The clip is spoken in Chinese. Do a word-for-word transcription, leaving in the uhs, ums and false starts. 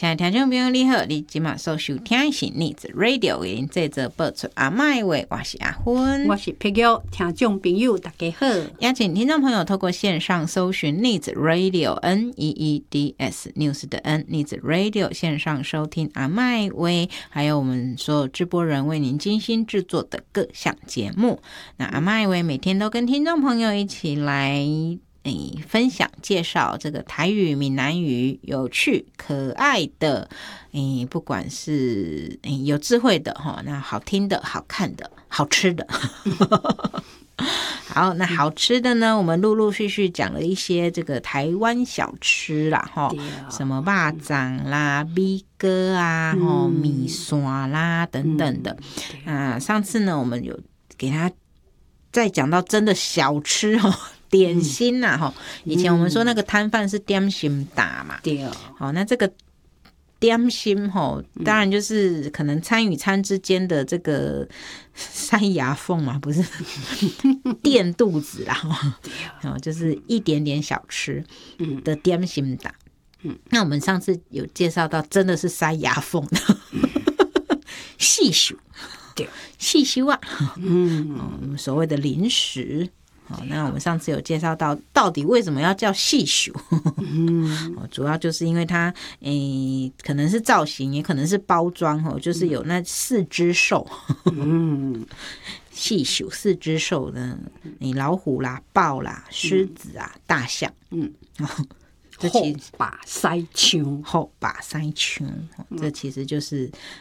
亲爱的听众朋友你好，你今晚所收听的是逆子 Radio 为您这则播出阿嬷的话，我是阿芬， 我是佩玉，听众朋友大家好。 邀请听众朋友透过线上搜寻逆子 Radio N E E D S News 的 N 逆子 Radio 线上收听阿嬷的话，还有我们所有直播人为您精心制作的各项节目。那阿嬷的话每天都跟听众朋友一起来诶，分享介绍这个台语、闽南语有趣可爱的，诶，不管是诶有智慧的哈，那好听的、好看的、好吃的。好，那好吃的呢，我们陆陆续续讲了一些这个台湾小吃啦，哈，什么肉粽啦、米糕啊、哈、米线啦等等的。啊，上次呢，我们有给他再讲到真的小吃哦。点心呐、啊、哈、嗯，以前我们说那个摊贩是点心打嘛，对、嗯、好，那这个点心哈，当然就是可能餐与餐之间的这个塞牙缝嘛，不是垫肚子啦，哦，就是一点点小吃的点心打。嗯，那我们上次有介绍到，真的是塞牙缝的，细数，对，细数啊，嗯，所谓的零食。好，那我们上次有介绍到，到底为什么要叫细数？嗯，主要就是因为它，诶、欸，可能是造型，也可能是包装，哦，就是有那四只兽。嗯，细数四只兽呢，你老虎啦、豹啦、狮子啊、大象。嗯，这其实后把腮腔， 后把腮腔，这其实就是